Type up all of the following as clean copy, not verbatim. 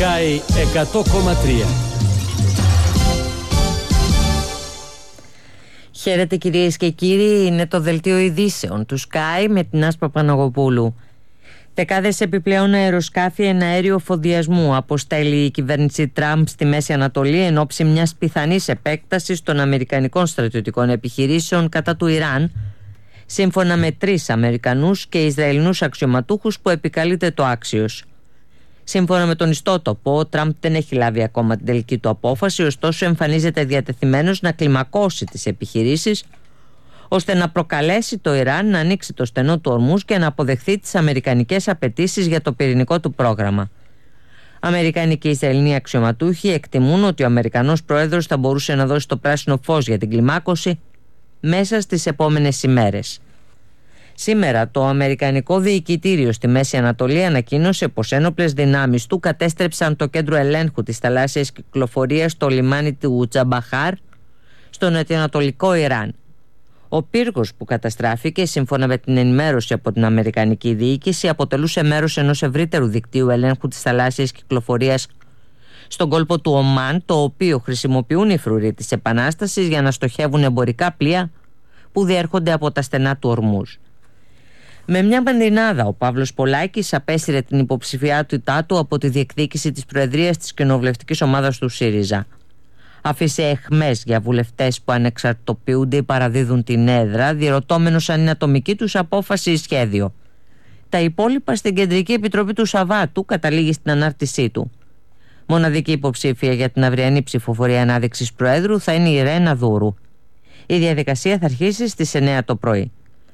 Sky 100,3. Χαίρετε κυρίες και κύριοι, είναι το δελτίο ειδήσεων του Sky με την Άσπα Παναγοπούλου. Δεκάδες επιπλέον αεροσκάφη εναέριου φοδιασμού αποστέλει η κυβέρνηση Τραμπ στη Μέση Ανατολή εν ώψη μιας πιθανής επέκτασης των αμερικανικών στρατιωτικών επιχειρήσεων κατά του Ιράν, σύμφωνα με 3 Αμερικανούς και Ισραηλινούς αξιωματούχους που επικαλείται το Άξιος. Σύμφωνα με τον ιστότοπο, ο Τραμπ δεν έχει λάβει ακόμα την τελική του απόφαση, ωστόσο εμφανίζεται διατεθειμένος να κλιμακώσει τις επιχειρήσεις ώστε να προκαλέσει το Ιράν να ανοίξει το στενό του Ορμούζ και να αποδεχθεί τις αμερικανικές απαιτήσεις για το πυρηνικό του πρόγραμμα. Αμερικανοί και Ισραηλινοί αξιωματούχοι εκτιμούν ότι ο Αμερικανός πρόεδρος θα μπορούσε να δώσει το πράσινο φως για την κλιμάκωση μέσα στις επόμενες ημέρες. Σήμερα το Αμερικανικό Διοικητήριο στη Μέση Ανατολή ανακοίνωσε πως ένοπλες δυνάμεις του κατέστρεψαν το κέντρο ελέγχου της θαλάσσιας κυκλοφορίας στο λιμάνι του Τζαμπαχάρ στο νοτιοανατολικό Ιράν. Ο πύργος που καταστράφηκε, σύμφωνα με την ενημέρωση από την Αμερικανική διοίκηση, αποτελούσε μέρος ενός ευρύτερου δικτύου ελέγχου της θαλάσσιας κυκλοφορίας στον κόλπο του Ομάν, το οποίο χρησιμοποιούν οι φρουροί της Επανάστασης για να στοχεύουν εμπορικά πλοία που διέρχονται από τα στενά του Ορμούζ. Με μια μπαντινάδα, ο Παύλος Πολάκης απέσυρε την υποψηφιότητά του από τη διεκδίκηση της προεδρίας της κοινοβουλευτικής ομάδας του ΣΥΡΙΖΑ. Άφησε αιχμές για βουλευτές που ανεξαρτοποιούνται ή παραδίδουν την έδρα, διερωτώμενος αν είναι ατομική τους απόφαση ή σχέδιο. Τα υπόλοιπα στην Κεντρική Επιτροπή του Σαββάτου, καταλήγει στην ανάρτησή του. Μοναδική υποψήφια για την αυριανή ψηφοφορία ανάδειξης Προέδρου θα είναι η Ρένα Δούρου. Η διαδικασία θα αρχίσει στις 9 το πρωί.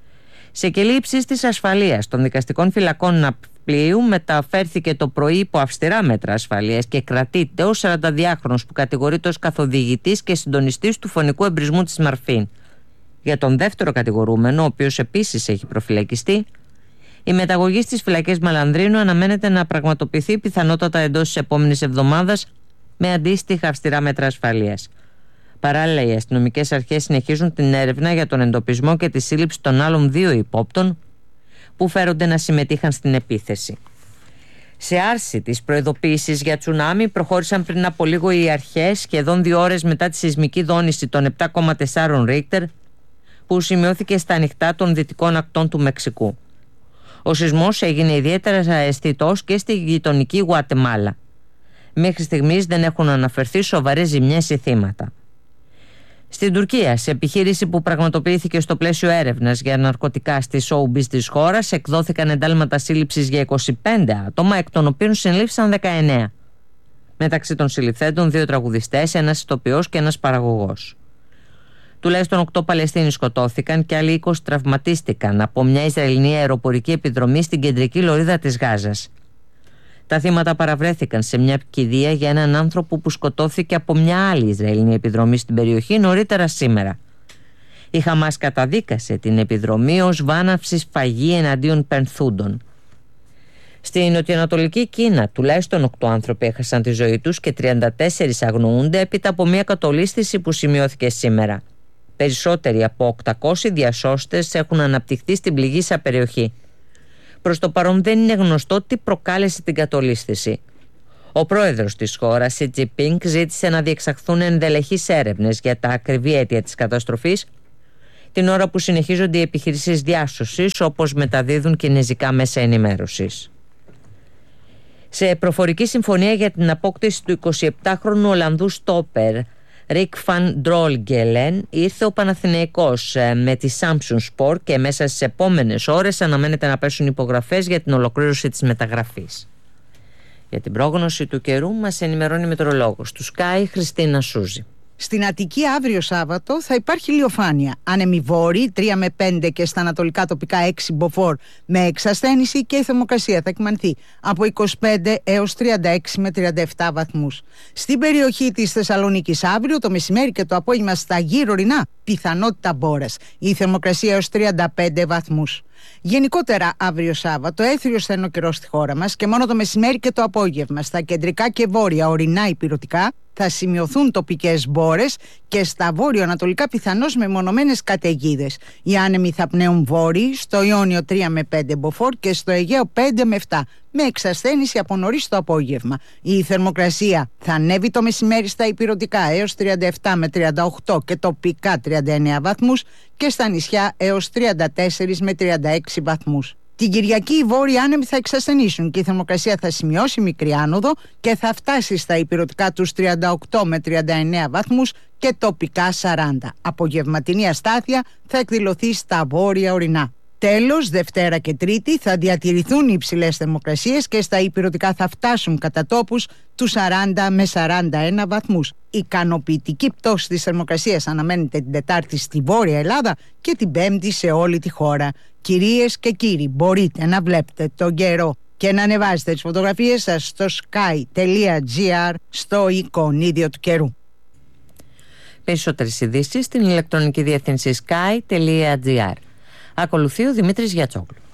Σε κελί υψής της ασφαλείας των δικαστικών φυλακών ναυπλίου μεταφέρθηκε το πρωί υπό αυστηρά μέτρα ασφαλείας και κρατείται ο 42χρονος που κατηγορείται ως καθοδηγητής και συντονιστής του φωνικού εμπρισμού της Μαρφίν. Για τον δεύτερο κατηγορούμενο, ο οποίος επίσης έχει προφυλακιστεί, η μεταγωγή στις φυλακές Μαλανδρίνου αναμένεται να πραγματοποιηθεί πιθανότατα εντός της επόμενης εβδομάδας με αντίστοιχα αυστηρά μέτρα ασφαλείας. Παράλληλα, οι αστυνομικές αρχές συνεχίζουν την έρευνα για τον εντοπισμό και τη σύλληψη των άλλων 2 υπόπτων που φέρονται να συμμετείχαν στην επίθεση. Σε άρση της προειδοποίησης για τσουνάμι προχώρησαν πριν από λίγο οι αρχές, σχεδόν 2 ώρες μετά τη σεισμική δόνηση των 7,4 Ρίκτερ που σημειώθηκε στα ανοιχτά των δυτικών ακτών του Μεξικού. Ο σεισμός έγινε ιδιαίτερα αισθητός και στη γειτονική Γουατεμάλα. Μέχρι στιγμής δεν έχουν αναφερθεί σοβαρές ζημιές ή θύματα. Στην Τουρκία, σε επιχείρηση που πραγματοποιήθηκε στο πλαίσιο έρευνας για ναρκωτικά στη showbiz της χώρας, εκδόθηκαν εντάλματα σύλληψης για 25 άτομα, εκ των οποίων συνελήφθησαν 19. Μεταξύ των συλληφθέντων 2 τραγουδιστές, ένας ηθοποιός και ένας παραγωγός. Τουλάχιστον 8 Παλαιστίνοι σκοτώθηκαν και άλλοι 20 τραυματίστηκαν από μια Ισραηλινή αεροπορική επιδρομή στην κεντρική λωρίδα της Γάζας. Τα θύματα παραβρέθηκαν σε μια κηδεία για έναν άνθρωπο που σκοτώθηκε από μια άλλη Ισραηλινή επιδρομή στην περιοχή νωρίτερα σήμερα. Η Χαμάς καταδίκασε την επιδρομή ως βάναυση σφαγή εναντίον πενθούντων. Στην νοτιοανατολική Κίνα, τουλάχιστον 8 άνθρωποι έχασαν τη ζωή τους και 34 αγνοούνται έπειτα από μια κατολίσθηση που σημειώθηκε σήμερα. Περισσότεροι από 800 διασώστες έχουν αναπτυχθεί στην πληγήσα περιοχή. Προς το παρόν δεν είναι γνωστό τι προκάλεσε την κατολίσθηση. Ο πρόεδρος της χώρας, Σι Τζινπίνγκ, ζήτησε να διεξαχθούν ενδελεχείς έρευνες για τα ακριβή αίτια της καταστροφής, την ώρα που συνεχίζονται οι επιχειρήσεις διάσωσης, όπως μεταδίδουν κινεζικά μέσα ενημέρωσης. Σε προφορική συμφωνία για την απόκτηση του 27χρονου Ολλανδού στόπερ Ρικ Φαν Ντρόλγκελεν ήρθε ο Παναθηναϊκός με τη Samsung Sport και μέσα στις επόμενες ώρες αναμένεται να πέσουν υπογραφές για την ολοκλήρωση της μεταγραφής. Για την πρόγνωση του καιρού μας ενημερώνει η μετεωρολόγος του Sky Χριστίνα Σούζη. Στην Αττική αύριο Σάββατο θα υπάρχει ηλιοφάνεια. Άνεμοι βόρειοι 3 με 5 και στα ανατολικά τοπικά 6 μποφόρ με εξασθένηση και η θερμοκρασία θα εκμανθεί από 25 έως 36 με 37 βαθμούς. Στην περιοχή της Θεσσαλονίκης αύριο το μεσημέρι και το απόγευμα στα γύρω ορεινά πιθανότητα μπόρας. Η θερμοκρασία έως 35 βαθμούς. Γενικότερα αύριο Σάββατο έθριος στενό καιρό στη χώρα μας και μόνο το μεσημέρι και το απόγευμα στα κεντρικά και βόρεια ορεινά υπηρωτικά θα σημειωθούν τοπικές μπόρες και στα βόρειο-ανατολικά πιθανώς μεμονωμένες καταιγίδες. Οι άνεμοι θα πνέουν βόρειοι, στο Ιόνιο 3 με 5 μποφόρ και στο Αιγαίο 5 με 7, με εξασθένηση από νωρίς το απόγευμα. Η θερμοκρασία θα ανέβει το μεσημέρι στα ηπειρωτικά έως 37 με 38 και τοπικά 39 βαθμούς και στα νησιά έως 34 με 36 βαθμούς. Την Κυριακή οι βόρειοι άνεμοι θα εξασθενήσουν και η θερμοκρασία θα σημειώσει μικρή άνοδο και θα φτάσει στα ηπειρωτικά τους 38 με 39 βαθμούς και τοπικά 40. Απογευματινή αστάθεια θα εκδηλωθεί στα βόρεια ορεινά. Τέλος, Δευτέρα και Τρίτη θα διατηρηθούν οι υψηλές θερμοκρασίες και στα ηπειρωτικά θα φτάσουν κατά τόπους τους 40 με 41 βαθμούς. Ικανοποιητική πτώση της θερμοκρασίας αναμένεται την Τετάρτη στη Βόρεια Ελλάδα και την Πέμπτη σε όλη τη χώρα. Κυρίες και κύριοι, μπορείτε να βλέπετε τον καιρό και να ανεβάζετε τις φωτογραφίες σας στο sky.gr στο εικονίδιο του καιρού. Περισσότερες ειδήσεις στην ηλεκτρονική διεύθυνση sky.gr. Ακολουθεί ο Δημήτρης Γιατσόγλου.